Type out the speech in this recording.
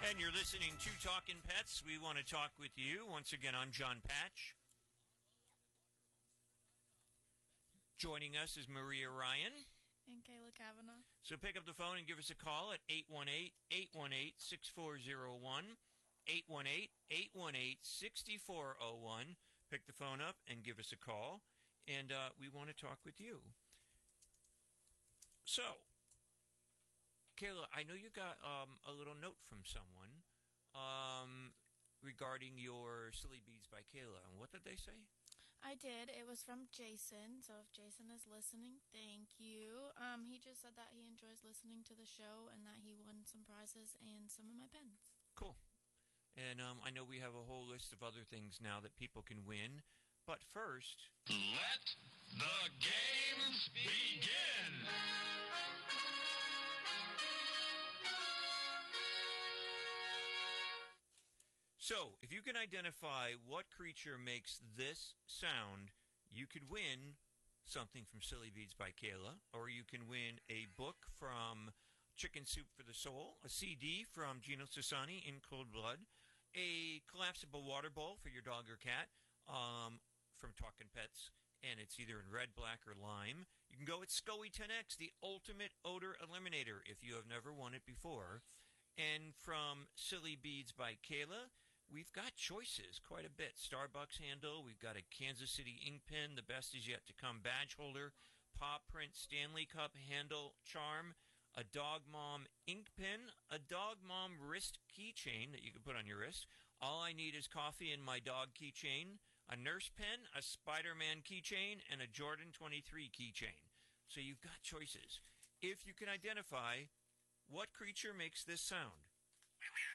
And you're listening to Talkin' Pets. We want to talk with you. Once again, I'm John Patch. Joining us is Maria Ryan. And Kayla Kavanaugh. So pick up the phone and give us a call at 818-818-6401, 818-818-6401. Pick the phone up and give us a call, and we want to talk with you. So, Kayla, I know you got a little note from someone regarding your Silly Beads by Kayla. And what did they say? I did. It was from Jason. So if Jason is listening, thank you. He just said that he enjoys listening to the show and that he won some prizes and some of my pens. Cool. And I know we have a whole list of other things now that people can win. But first, let the games begin! So, if you can identify what creature makes this sound, you could win something from Silly Beads by Kayla, or you can win a book from Chicken Soup for the Soul, a CD from Gino Sassani, In Cold Blood, a collapsible water bowl for your dog or cat from Talkin' Pets, and it's either in red, black, or lime. You can go with SCOE 10X, the ultimate odor eliminator, if you have never won it before. And from Silly Beads by Kayla, we've got choices quite a bit. Starbucks handle, we've got a Kansas City ink pen, the best is yet to come badge holder, paw print Stanley Cup handle charm, a Dog Mom ink pen, a Dog Mom wrist keychain that you can put on your wrist. All I need is coffee and my dog keychain, a nurse pen, a Spider-Man keychain, and a Jordan 23 keychain. So you've got choices. If you can identify what creature makes this sound,